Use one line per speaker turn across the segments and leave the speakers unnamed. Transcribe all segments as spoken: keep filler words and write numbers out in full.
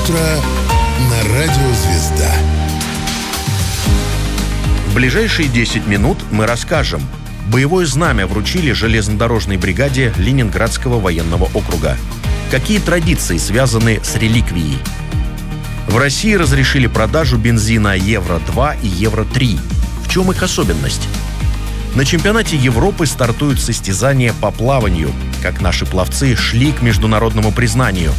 утро на радио «Звезда».
В ближайшие десять минут мы расскажем. Боевое знамя вручили железнодорожной бригаде Ленинградского военного округа. Какие традиции связаны с реликвией? В России разрешили продажу бензина евро два и евро три. В чем их особенность? На чемпионате Европы стартуют состязания по плаванию. Как наши пловцы шли к международному признанию.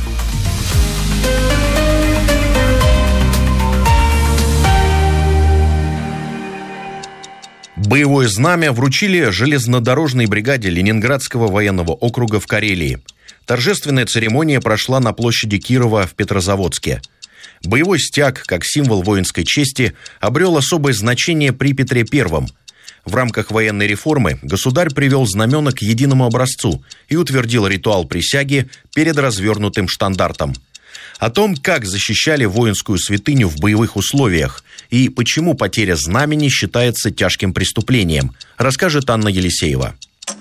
Боевое знамя вручили железнодорожной бригаде Ленинградского военного округа в Карелии. Торжественная церемония прошла на площади Кирова в Петрозаводске. Боевой стяг, как символ воинской чести, обрел особое значение при Петре Первом. В рамках военной реформы государь привел знамена к единому образцу и утвердил ритуал присяги перед развернутым штандартом. О том, как защищали воинскую святыню в боевых условиях и почему потеря знамени считается тяжким преступлением, расскажет Анна Елисеева.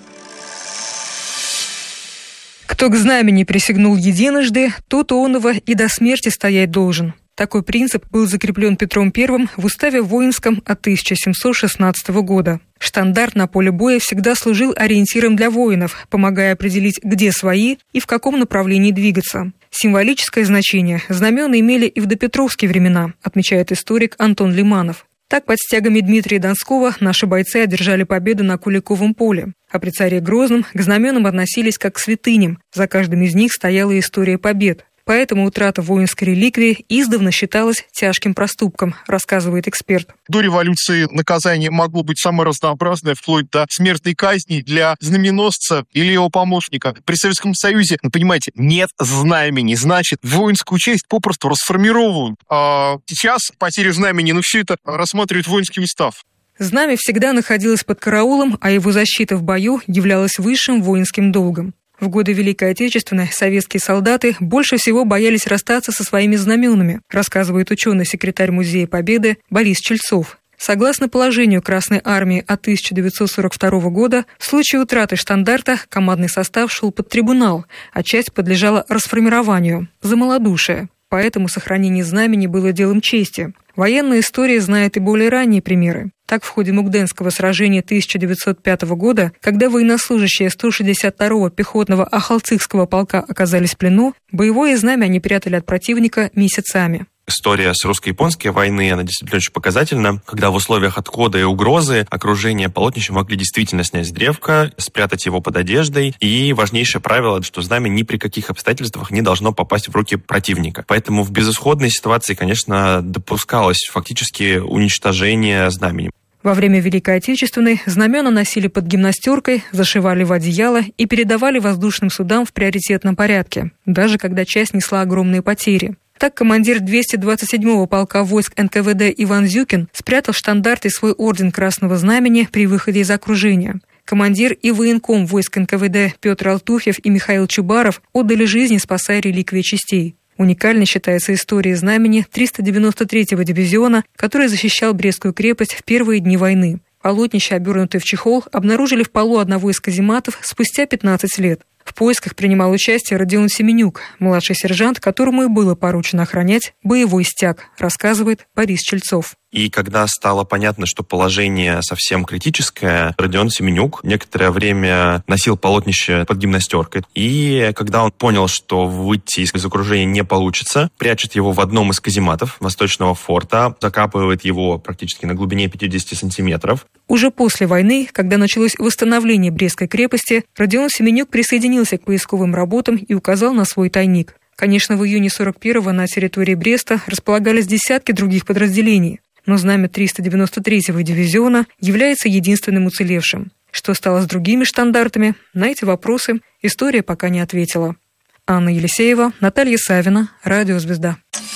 Кто к знамени присягнул единожды, тот оного и до смерти стоять должен. Такой принцип был закреплен Петром Первым в уставе воинском от тысяча семьсот шестнадцатого года. Штандарт на поле боя всегда служил ориентиром для воинов, помогая определить, где свои и в каком направлении двигаться. Символическое значение знамена имели и в допетровские времена, отмечает историк Антон Лиманов. Так, под стягами Дмитрия Донского наши бойцы одержали победу на Куликовом поле. А при царе Грозном к знаменам относились как к святыням. За каждым из них стояла история побед. Поэтому утрата воинской реликвии издавна считалась тяжким проступком, рассказывает эксперт.
До революции наказание могло быть самое разнообразное, вплоть до смертной казни для знаменосца или его помощника. При Советском Союзе, ну, понимаете, нет знамени, значит, воинскую честь попросту расформировывают. А сейчас потерю знамени, ну, все это рассматривает воинский устав.
Знамя всегда находилось под караулом, а его защита в бою являлась высшим воинским долгом. В годы Великой Отечественной советские солдаты больше всего боялись расстаться со своими знаменами, рассказывает ученый-секретарь Музея Победы Борис Чельцов. Согласно положению Красной Армии от тысяча девятьсот сорок второго года, в случае утраты штандарта командный состав шел под трибунал, а часть подлежала расформированию за малодушие. Поэтому сохранение знамени было делом чести. Военная история знает и более ранние примеры. Так, в ходе Мукденского сражения тысяча девятьсот пятого года, когда военнослужащие сто шестьдесят второго пехотного Ахалцихского полка оказались в плену, боевое знамя они прятали от противника месяцами.
История с русско-японской войны, она действительно очень показательна, когда в условиях отхода и угрозы окружение полотнища могли действительно снять древко, спрятать его под одеждой. И важнейшее правило, что знамя ни при каких обстоятельствах не должно попасть в руки противника. Поэтому в безысходной ситуации, конечно, допускалось фактически уничтожение знамени.
Во время Великой Отечественной знамена носили под гимнастеркой, зашивали в одеяло и передавали воздушным судам в приоритетном порядке, даже когда часть несла огромные потери. Так, командир двести двадцать седьмого полка войск эн ка вэ дэ Иван Зюкин спрятал штандарт и свой орден Красного Знамени при выходе из окружения. Командир и военком войск эн ка вэ дэ Петр Алтуфьев и Михаил Чубаров отдали жизни, спасая реликвии частей. Уникальной считается история знамени триста девяносто третьего дивизиона, который защищал Брестскую крепость в первые дни войны. Полотнище, обернутое в чехол, обнаружили в полу одного из казематов спустя пятнадцать лет. В поисках принимал участие Родион Семенюк, младший сержант, которому и было поручено охранять боевой стяг, рассказывает Борис Чельцов.
И когда стало понятно, что положение совсем критическое, Родион Семенюк некоторое время носил полотнище под гимнастеркой. И когда он понял, что выйти из окружения не получится, прячет его в одном из казематов восточного форта, закапывает его практически на глубине пятьдесят сантиметров.
Уже после войны, когда началось восстановление Брестской крепости, Родион Семенюк присоединился к поисковым работам и указал на свой тайник. Конечно, в июне сорок первого на территории Бреста располагались десятки других подразделений, но знамя триста девяносто третьего дивизиона является единственным уцелевшим. Что стало с другими штандартами? На эти вопросы история пока не ответила. Анна Елисеева, Наталья Савина, Радио «Звезда».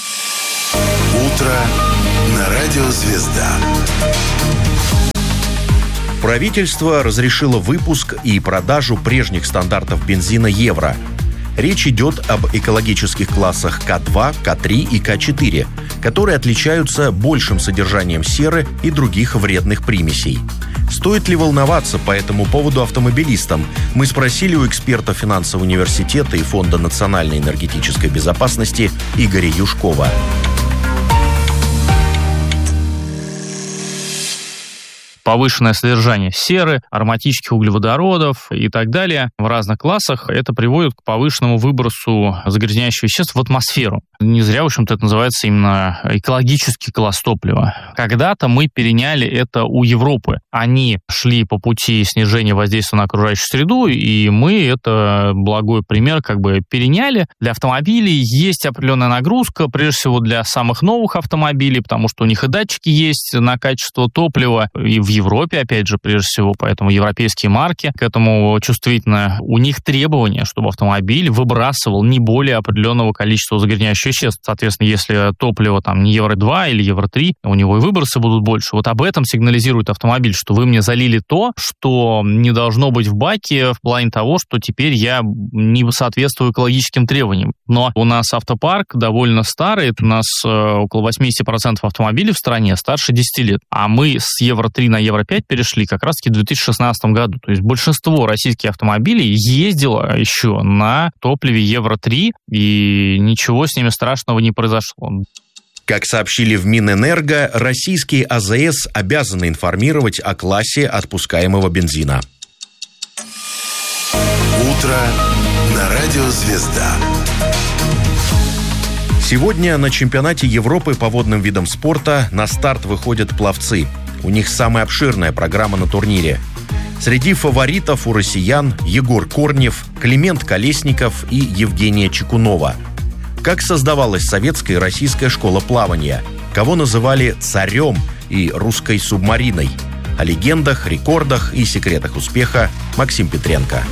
Утро на Радио «Звезда».
Правительство разрешило выпуск и продажу прежних стандартов бензина «Евро». Речь идет об экологических классах ка два, ка три и ка четыре, которые отличаются большим содержанием серы и других вредных примесей. Стоит ли волноваться по этому поводу автомобилистам? Мы спросили у эксперта финансового университета и Фонда национальной энергетической безопасности Игоря Юшкова.
Повышенное содержание серы, ароматических углеводородов и так далее в разных классах, это приводит к повышенному выбросу загрязняющих веществ в атмосферу. Не зря, в общем-то, это называется именно экологический класс топлива. Когда-то мы переняли это у Европы. Они шли по пути снижения воздействия на окружающую среду, и мы это благой пример как бы переняли. Для автомобилей есть определенная нагрузка, прежде всего для самых новых автомобилей, потому что у них и датчики есть на качество топлива, и в Европе, опять же, прежде всего, поэтому европейские марки к этому чувствительны. У них требования, чтобы автомобиль выбрасывал не более определенного количества загрязняющих веществ. Соответственно, если топливо там не евро два или евро три, у него и выбросы будут больше. Вот об этом сигнализирует автомобиль, что вы мне залили то, что не должно быть в баке в плане того, что теперь я не соответствую экологическим требованиям. Но у нас автопарк довольно старый, у нас около восемьдесят процентов автомобилей в стране старше десяти лет, а мы с евро три на евро пять перешли как раз-таки в две тысячи шестнадцатом году. То есть большинство российских автомобилей ездило еще на топливе евро три, и ничего с ними страшного не произошло.
Как сообщили в Минэнерго, российские АЗС обязаны информировать о классе отпускаемого бензина.
Утро на радио «Звезда».
Сегодня на чемпионате Европы по водным видам спорта на старт выходят пловцы. У них самая обширная программа на турнире. Среди фаворитов у россиян Егор Корнев, Климент Колесников и Евгения Чекунова. Как создавалась советская и российская школа плавания? Кого называли царем и русской субмариной? О легендах, рекордах и секретах успеха Максим Петренко.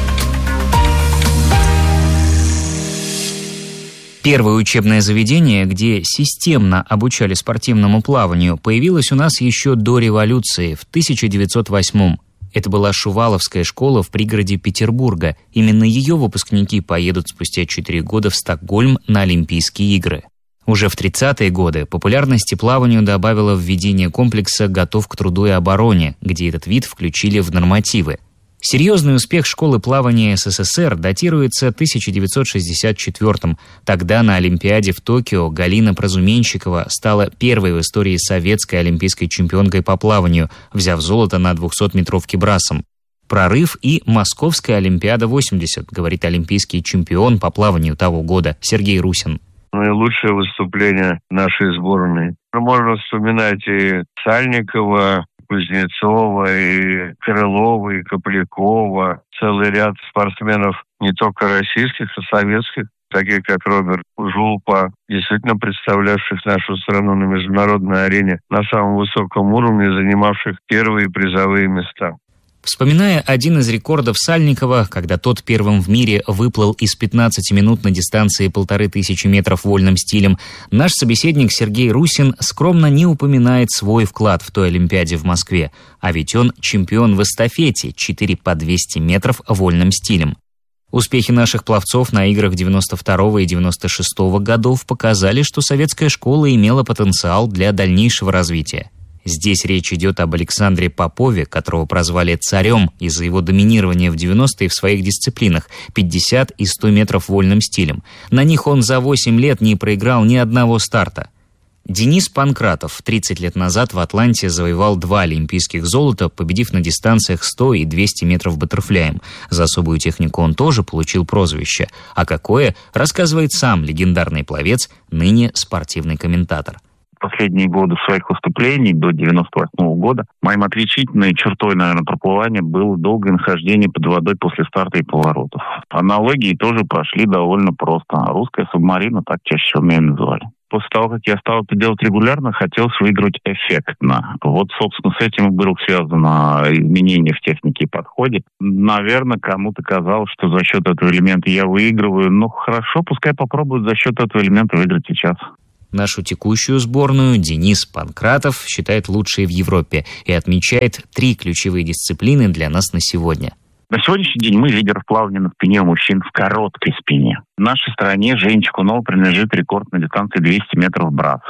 Первое учебное заведение, где системно обучали спортивному плаванию, появилось у нас еще до революции, в тысяча девятьсот восьмом. Это была Шуваловская школа в пригороде Петербурга. Именно ее выпускники поедут спустя четыре года в Стокгольм на Олимпийские игры. Уже в тридцатые годы популярности плаванию добавило введение комплекса «Готов к труду и обороне», где этот вид включили в нормативы. Серьезный успех школы плавания СССР датируется тысяча девятьсот шестьдесят четвёртым. Тогда на Олимпиаде в Токио Галина Прозуменщикова стала первой в истории советской олимпийской чемпионкой по плаванию, взяв золото на двухсотметровке брасом. Прорыв и Московская Олимпиада восемьдесят, говорит олимпийский чемпион по плаванию того года Сергей Русин.
Наилучшее выступление нашей сборной. Можно вспоминать и Сальникова, Кузнецова, и Крылова, и Коплякова. Целый ряд спортсменов не только российских, а советских, такие как Роберт Жулпа, действительно представлявших нашу страну на международной арене на самом высоком уровне, занимавших первые призовые места.
Вспоминая один из рекордов Сальникова, когда тот первым в мире выплыл из пятнадцати минут на дистанции полторы тысячи метров вольным стилем, наш собеседник Сергей Русин скромно не упоминает свой вклад в той Олимпиаде в Москве, а ведь он чемпион в эстафете четыре по двести метров вольным стилем. Успехи наших пловцов на играх девяносто второго и девяносто шестого годов показали, что советская школа имела потенциал для дальнейшего развития. Здесь речь идет об Александре Попове, которого прозвали царем из-за его доминирования в девяностые в своих дисциплинах пятьдесят и сто метров вольным стилем. На них он за восемь лет не проиграл ни одного старта. Денис Панкратов тридцать лет назад в Атланте завоевал два олимпийских золота, победив на дистанциях сто и двести метров баттерфляем. За особую технику он тоже получил прозвище. А какое, рассказывает сам легендарный пловец, ныне спортивный комментатор.
Последние годы своих выступлений, до девяносто восьмого года, моим отличительной чертой, наверное, проплывания было долгое нахождение под водой после старта и поворотов. Аналогии тоже прошли довольно просто. Русская субмарина, так чаще всего меня называли. После того, как я стал это делать регулярно, хотелось выиграть эффектно. Вот, собственно, с этим и было связано изменение в технике и подходе. Наверное, кому-то казалось, что за счет этого элемента я выигрываю. Ну, хорошо, пускай попробуют за счет этого элемента выиграть сейчас.
Нашу текущую сборную Денис Панкратов считает лучшей в Европе и отмечает три ключевые дисциплины для нас на сегодня.
На сегодняшний день мы лидеры в плавании на спине у мужчин в короткой спине. В нашей стране Жене Чекуновой принадлежит рекорд на дистанции двести метров брасом.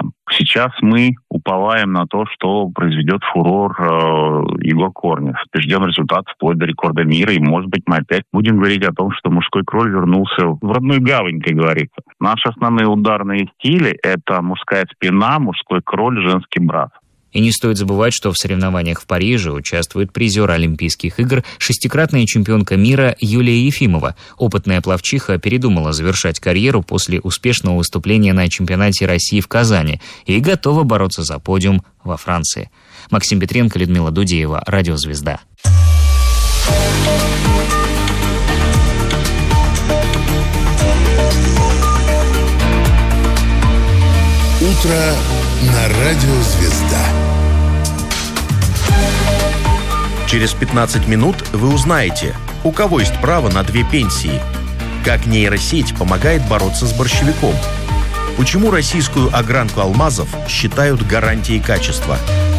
Сейчас мы уповаем на то, что произведет фурор э, Егор Корнев. Ждем результат вплоть до рекорда мира, и, может быть, мы опять будем говорить о том, что мужской кроль вернулся в родную гавань, как говорится. Наши основные ударные стили – это мужская спина, мужской кроль, женский брат.
И не стоит забывать, что в соревнованиях в Париже участвует призер Олимпийских игр, шестикратная чемпионка мира Юлия Ефимова. Опытная пловчиха передумала завершать карьеру после успешного выступления на чемпионате России в Казани и готова бороться за подиум во Франции. Максим Петренко, Людмила Дудеева, Радиозвезда.
Утро на Радио Звезда.
Через пятнадцать минут вы узнаете, у кого есть право на две пенсии, как нейросеть помогает бороться с борщевиком, почему российскую огранку алмазов считают гарантией качества.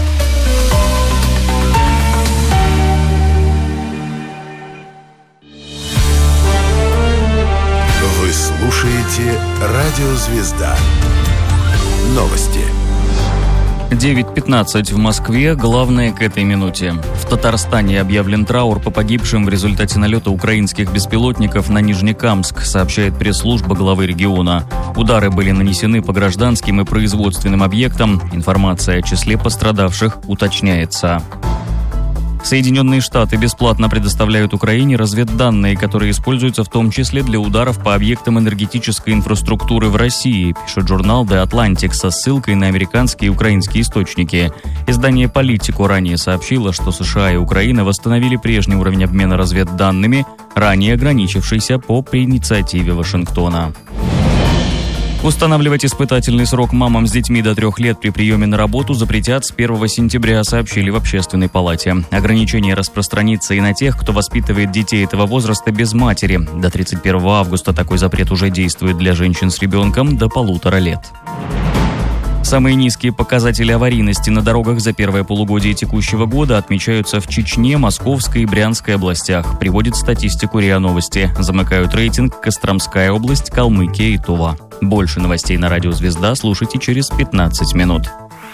Вы слушаете Радио Звезда. Новости.
девять пятнадцать в Москве. Главное к этой минуте. В Татарстане объявлен траур по погибшим в результате налета украинских беспилотников на Нижнекамск, сообщает пресс-служба главы региона. Удары были нанесены по гражданским и производственным объектам. Информация о числе пострадавших уточняется. Соединенные Штаты бесплатно предоставляют Украине разведданные, которые используются в том числе для ударов по объектам энергетической инфраструктуры в России, пишет журнал The Atlantic со ссылкой на американские и украинские источники. Издание «Политику» ранее сообщило, что США и Украина восстановили прежний уровень обмена разведданными, ранее ограничившийся по инициативе Вашингтона. Устанавливать испытательный срок мамам с детьми до трех лет при приеме на работу запретят с первого сентября, сообщили в Общественной палате. Ограничение распространится и на тех, кто воспитывает детей этого возраста без матери. До тридцать первого августа такой запрет уже действует для женщин с ребенком до полутора лет. Самые низкие показатели аварийности на дорогах за первое полугодие текущего года отмечаются в Чечне, Московской и Брянской областях, приводит статистику РИА Новости. Замыкают рейтинг Костромская область, Калмыкия и Тува. Больше новостей на Радио Звезда слушайте через пятнадцать минут.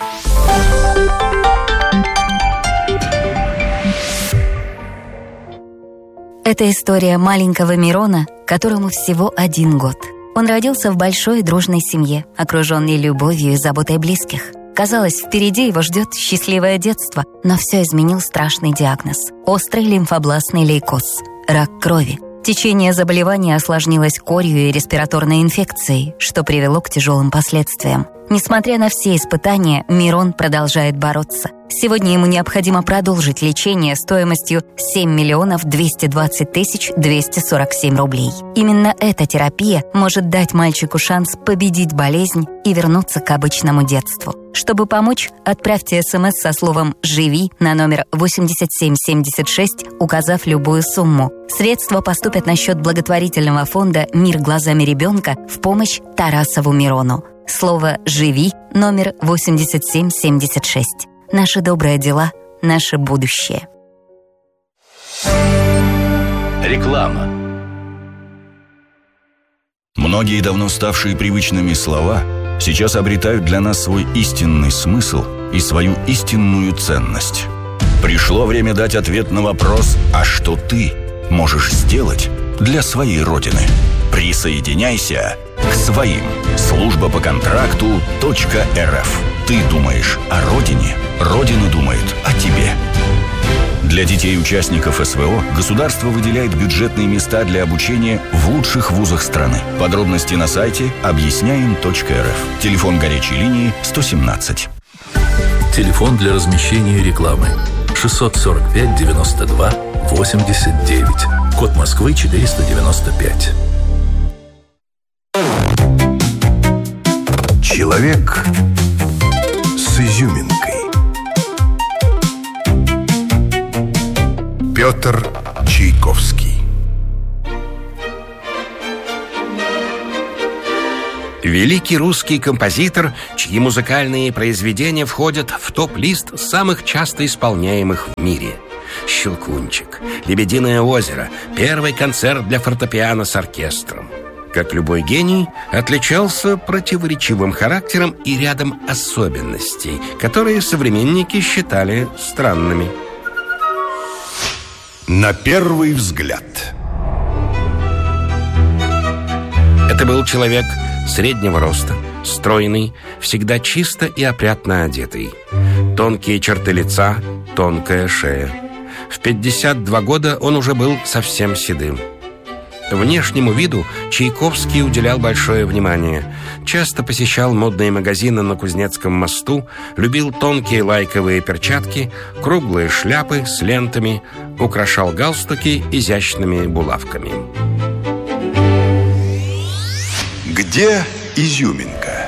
Это история маленького Мирона, которому всего один год. Он родился в большой и дружной семье, окруженный любовью и заботой близких. Казалось, впереди его ждет счастливое детство, но все изменил страшный диагноз – острый лимфобластный лейкоз – рак крови. Течение заболевания осложнилось корью и респираторной инфекцией, что привело к тяжелым последствиям. Несмотря на все испытания, Мирон продолжает бороться. Сегодня ему необходимо продолжить лечение стоимостью семь миллионов двести двадцать тысяч двести сорок семь рублей. Именно эта терапия может дать мальчику шанс победить болезнь и вернуться к обычному детству. Чтобы помочь, отправьте смс со словом «Живи» на номер восемьдесят семь семьдесят шесть, указав любую сумму. Средства поступят на счет благотворительного фонда «Мир глазами ребенка» в помощь Тарасову Мирону. Слово «Живи» номер восемьдесят семь семьдесят шесть. Наши добрые дела, наше будущее.
Реклама. Многие давно ставшие привычными слова сейчас обретают для нас свой истинный смысл и свою истинную ценность. Пришло время дать ответ на вопрос: а что ты можешь сделать для своей Родины? Присоединяйся к своим. Служба по контракту .рф. Ты думаешь о Родине, Родина думает о тебе. Для детей-участников СВО государство выделяет бюджетные места для обучения в лучших вузах страны. Подробности на сайте объясняем точка эр эф. Телефон горячей линии сто семнадцать.
Телефон для размещения рекламы шестьсот сорок пять девяносто два восемьдесят девять. Код Москвы четыреста девяносто пять.
Человек с изюминкой. Петр Чайковский.
Великий русский композитор, чьи музыкальные произведения входят в топ-лист самых часто исполняемых в мире. «Щелкунчик», «Лебединое озеро», первый концерт для фортепиано с оркестром. как любой гений, отличался противоречивым характером и рядом особенностей, которые современники считали странными.
На первый взгляд.
Это был человек среднего роста, стройный, всегда чисто и опрятно одетый. Тонкие черты лица, тонкая шея. В пятьдесят два года он уже был совсем седым. Внешнему виду Чайковский уделял большое внимание. Часто посещал модные магазины на Кузнецком мосту, любил тонкие лайковые перчатки, круглые шляпы с лентами, украшал галстуки изящными булавками.
Где изюминка?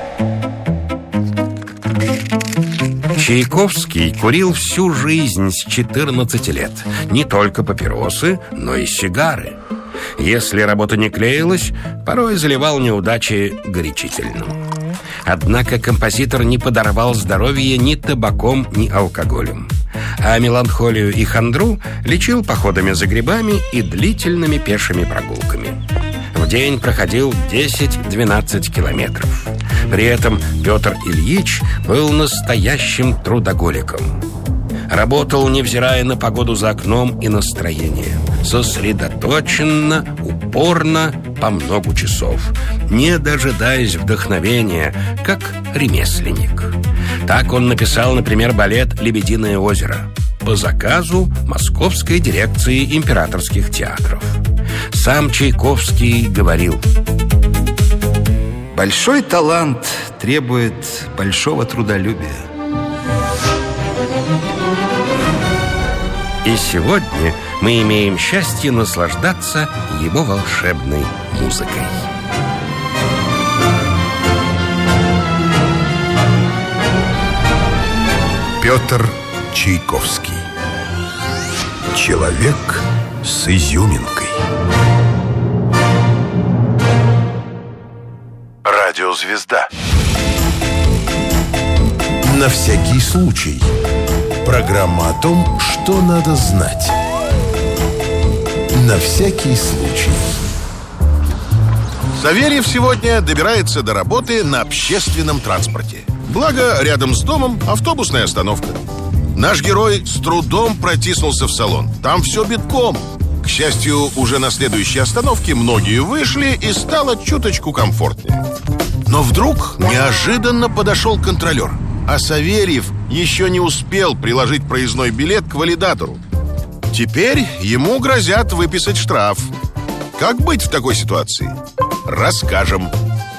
Чайковский курил всю жизнь с четырнадцати лет. Не только папиросы, но и сигары. Если работа не клеилась, порой заливал неудачи горячительным. Однако композитор не подорвал здоровье ни табаком, ни алкоголем. А меланхолию и хандру лечил походами за грибами и длительными пешими прогулками. В день проходил десять-двенадцать километров. При этом Петр Ильич был настоящим трудоголиком. Работал, невзирая на погоду за окном и настроение. Сосредоточенно, упорно, по много часов, не дожидаясь вдохновения, как ремесленник. Так он написал, например, балет «Лебединое озеро» по заказу Московской дирекции императорских театров. Сам Чайковский говорил:
«Большой талант требует большого трудолюбия».
И сегодня мы имеем счастье наслаждаться его волшебной музыкой.
Петр Чайковский. Человек с изюминкой. Радиозвезда. На всякий случай. Программа о том, что надо знать. На всякий случай.
Савельев сегодня добирается до работы на общественном транспорте. Благо, рядом с домом автобусная остановка. Наш герой с трудом протиснулся в салон. Там все битком. К счастью, уже на следующей остановке многие вышли, и стало чуточку комфортнее. Но вдруг неожиданно подошел контролер, а Савельев еще не успел приложить проездной билет к валидатору. Теперь ему грозят выписать штраф. Как быть в такой ситуации? Расскажем.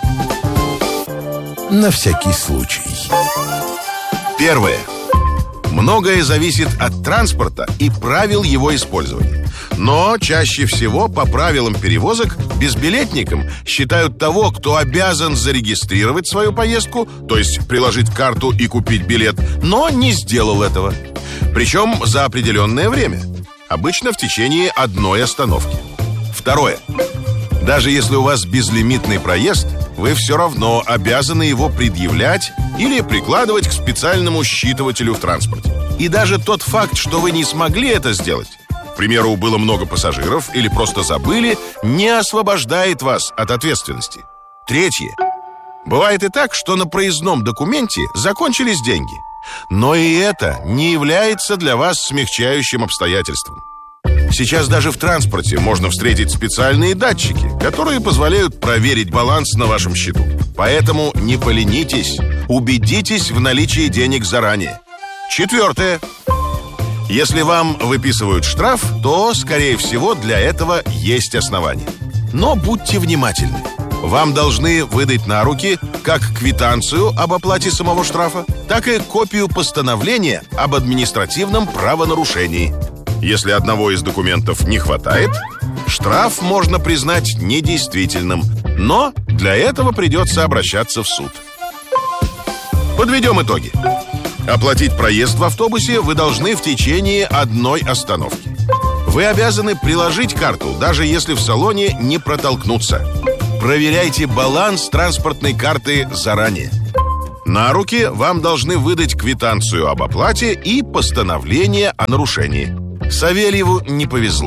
На всякий случай.
Первое. Многое зависит от транспорта и правил его использования. Но чаще всего по правилам перевозок безбилетником считают того, кто обязан зарегистрировать свою поездку, то есть приложить карту и купить билет, но не сделал этого. Причем за определенное время. Обычно в течение одной остановки. Второе. Даже если у вас безлимитный проезд, вы все равно обязаны его предъявлять или прикладывать к специальному считывателю в транспорте. И даже тот факт, что вы не смогли это сделать, к примеру, было много пассажиров или просто забыли, не освобождает вас от ответственности. Третье. Бывает и так, что на проездном документе закончились деньги. Но и это не является для вас смягчающим обстоятельством. Сейчас даже в транспорте можно встретить специальные датчики, которые позволяют проверить баланс на вашем счету. Поэтому не поленитесь, убедитесь в наличии денег заранее. Четвертое. Если вам выписывают штраф, то, скорее всего, для этого есть основания. Но будьте внимательны. Вам должны выдать на руки как квитанцию об оплате самого штрафа, так и копию постановления об административном правонарушении. Если одного из документов не хватает, штраф можно признать недействительным, но для этого придется обращаться в суд. Подведем итоги. Оплатить проезд в автобусе вы должны в течение одной остановки. Вы обязаны приложить карту, даже если в салоне не протолкнуться. Проверяйте баланс транспортной карты заранее. На руки вам должны выдать квитанцию об оплате и постановление о нарушении. Савельеву не повезло.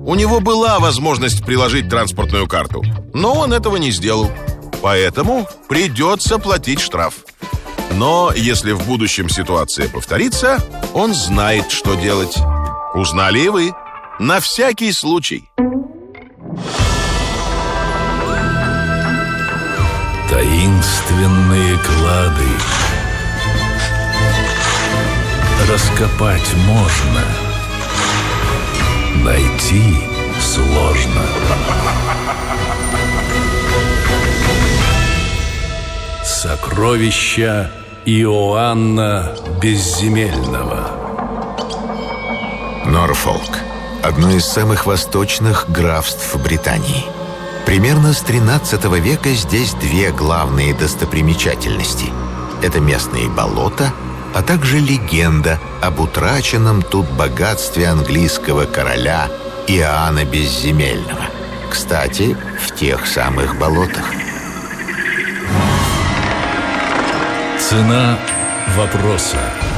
У него была возможность приложить транспортную карту, но он этого не сделал. Поэтому придется платить штраф. Но если в будущем ситуация повторится, он знает, что делать. Узнали и вы. На всякий случай.
Таинственные клады. Раскопать можно. Найти сложно. Сокровища Иоанна Безземельного.
Норфолк – одно из самых восточных графств Британии. Примерно с тринадцатого века здесь две главные достопримечательности. Это местные болота, а также легенда об утраченном тут богатстве английского короля Иоанна Безземельного. Кстати, в тех самых болотах.
Цена вопроса.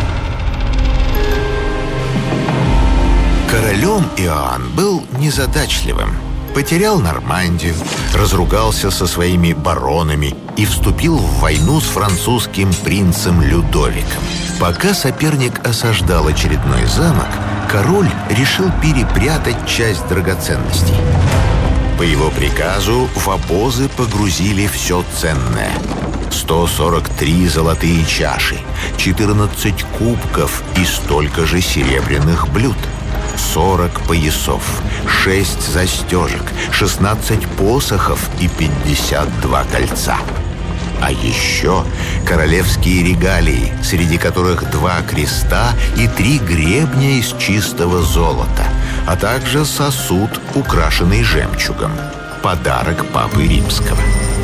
Королем Иоанн был незадачливым. Потерял Нормандию, разругался со своими баронами и вступил в войну с французским принцем Людовиком. Пока соперник осаждал очередной замок, король решил перепрятать часть драгоценностей. По его приказу в обозы погрузили все ценное. сто сорок три золотые чаши, четырнадцать кубков и столько же серебряных блюд, сорок поясов, шесть застежек, шестнадцать посохов и пятьдесят два кольца. А еще королевские регалии, среди которых два креста и три гребня из чистого золота, а также сосуд, украшенный жемчугом. Подарок Папы Римского.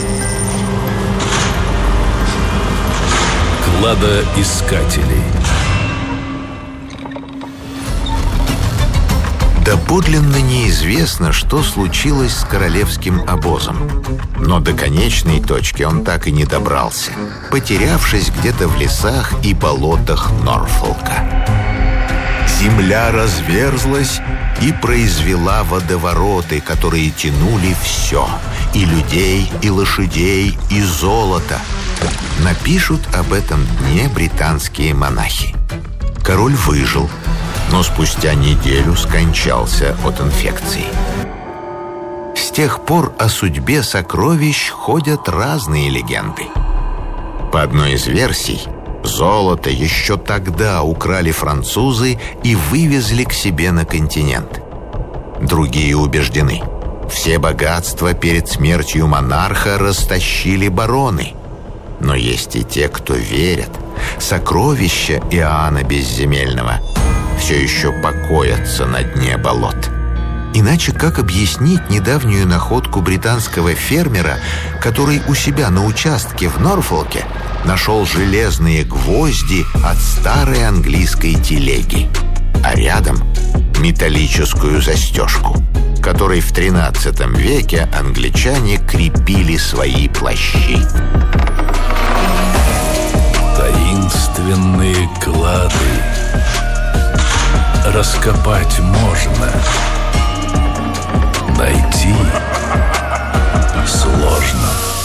Кладоискателей.
Доподлинно неизвестно, что случилось с королевским обозом. Но до конечной точки он так и не добрался, потерявшись где-то в лесах и болотах Норфолка. Земля разверзлась и произвела водовороты, которые тянули все — и людей, и лошадей, и золото. Напишут об этом дне британские монахи. Король выжил, но спустя неделю скончался от инфекции. С тех пор о судьбе сокровищ ходят разные легенды. По одной из версий, золото еще тогда украли французы и вывезли к себе на континент. Другие убеждены, все богатства перед смертью монарха растащили бароны. Но есть и те, кто верят, сокровища Иоанна Безземельного все еще покоятся на дне болот. Иначе как объяснить недавнюю находку британского фермера, который у себя на участке в Норфолке нашел железные гвозди от старой английской телеги, а рядом металлическую застежку, которой в тринадцатом веке англичане крепили свои плащи.
Таинственные клады. Раскопать можно. Найти сложно.